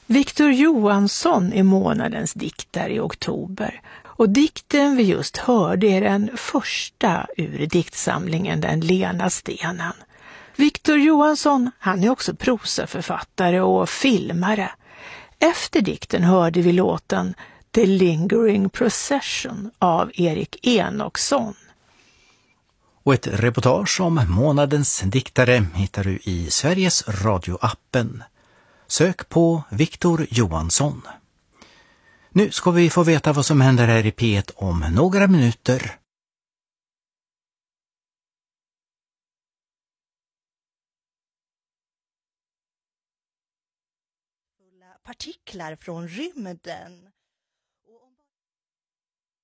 Viktor Johansson är månadens diktare i oktober och dikten vi just hörde är den första ur diktsamlingen Den lena stenen. Viktor Johansson, han är också prosaförfattare och filmare. Efter dikten hörde vi låten The Lingering Procession av Erik Enoksson. Och ett reportage om månadens diktare hittar du i Sveriges radioappen. Sök på Viktor Johansson. Nu ska vi få veta vad som händer här i P1 om några minuter. Partiklar från rymden.